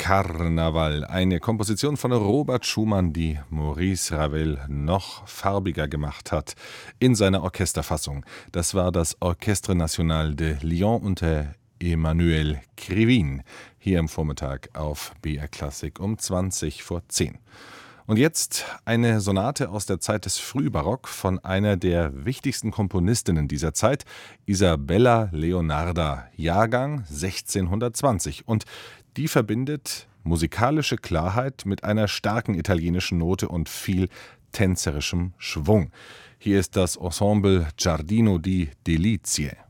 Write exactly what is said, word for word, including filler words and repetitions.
Karneval, eine Komposition von Robert Schumann, die Maurice Ravel noch farbiger gemacht hat in seiner Orchesterfassung. Das war das Orchestre National de Lyon unter Emmanuel Krivine, hier am Vormittag auf B R Klassik um zwanzig vor zehn. Und jetzt eine Sonate aus der Zeit des Frühbarock von einer der wichtigsten Komponistinnen dieser Zeit, Isabella Leonarda, Jahrgang sechzehnhundertzwanzig. Und die verbindet musikalische Klarheit mit einer starken italienischen Note und viel tänzerischem Schwung. Hier ist das Ensemble Giardino di Delizie.